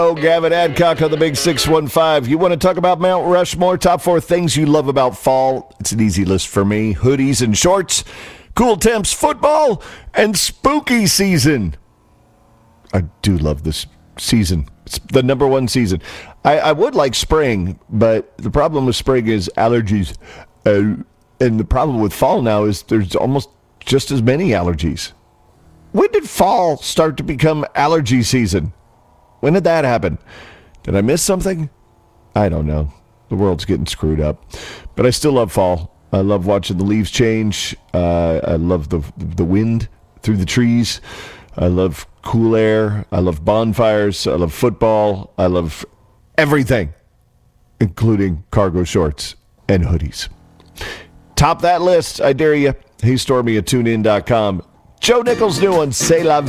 Oh, Gavin Adcock on the Big 615. You want to talk about Mount Rushmore? Top 4 things you love about fall. It's an easy list for me. Hoodies and shorts, cool temps, football, and spooky season. I do love this season. It's the number one season. I would like spring, but the problem with spring is allergies. And the problem with fall now is there's almost just as many allergies. When did fall start to become allergy season? When did that happen? Did I miss something? I don't know. The world's getting screwed up. But I still love fall. I love watching the leaves change. I love the wind through the trees. I love cool air. I love bonfires. I love football. I love everything, including cargo shorts and hoodies. Top that list, I dare you. Hey, Stormy at TuneIn.com. Joe Nichols' new one, C'est La Vie.